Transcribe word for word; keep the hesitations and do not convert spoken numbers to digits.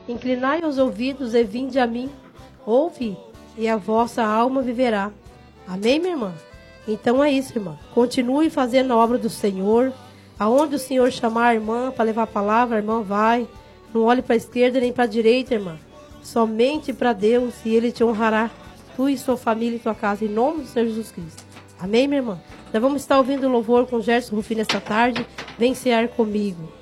Inclinai os ouvidos e vinde a mim. Ouve, e a vossa alma viverá. Amém, minha irmã? Então é isso, irmã. Continue fazendo a obra do Senhor. Aonde o Senhor chamar a irmã para levar a palavra, a irmã vai. Não olhe para a esquerda nem para a direita, irmã. Somente para Deus, e Ele te honrará. Tu e sua família e tua casa, em nome do Senhor Jesus Cristo. Amém, minha irmã? Nós vamos estar ouvindo o louvor com Gerson Rufino esta tarde. Vem cear comigo.